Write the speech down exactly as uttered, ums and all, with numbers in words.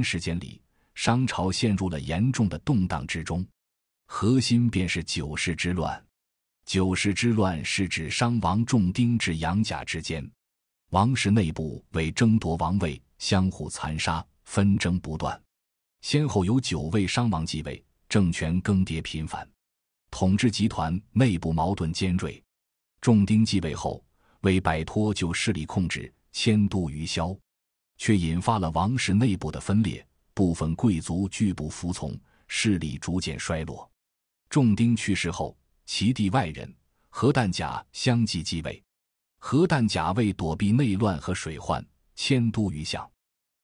时间里，商朝陷入了严重的动荡之中，核心便是九世之乱。九世之乱是指商王仲丁至杨贾之间，王室内部为争夺王位，相互残杀，纷争不断。先后有九位商王继位，政权更迭频繁，统治集团内部矛盾尖锐。仲丁继位后，为摆脱旧势力控制，迁都于萧，却引发了王室内部的分裂，部分贵族拒不服从，势力逐渐衰落。仲丁去世后，其弟外人何旦甲相继继位。何旦甲为躲避内乱和水患，迁都于相。